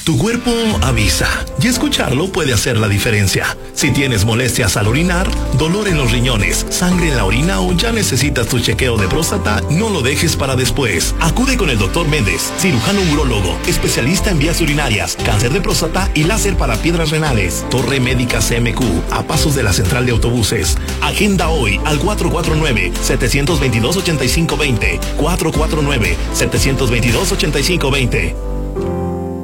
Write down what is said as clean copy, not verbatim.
Tu cuerpo avisa y escucharlo puede hacer la diferencia. Si tienes molestias al orinar, dolor en los riñones, sangre en la orina o ya necesitas tu chequeo de próstata, no lo dejes para después. Acude con el Dr. Méndez, cirujano urólogo, especialista en vías urinarias, cáncer de próstata y láser para piedras renales. Torre Médica CMQ, a pasos de la central de autobuses. Agenda hoy al 449-722-8520. 449-722-8520.